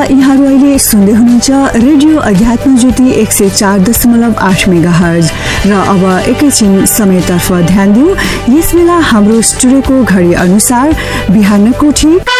यहाँहरू अहिले सुन्दै हुनुहुन्छ रेडियो अध्यात्म ज्योति 104.8 मेगाहर्ज र अब एकैछिन समयतर्फ ध्यान दिउँ। यस बेला हाम्रो स्टुडियोको घडी अनुसार बिहानको ठीक